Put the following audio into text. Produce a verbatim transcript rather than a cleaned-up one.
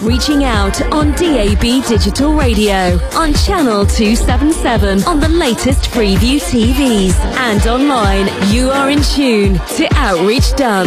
reaching out on D A B Digital Radio, on Channel two seventy-seven, on the latest Freeview T Vs, and online. You are in tune to Outreach Dance.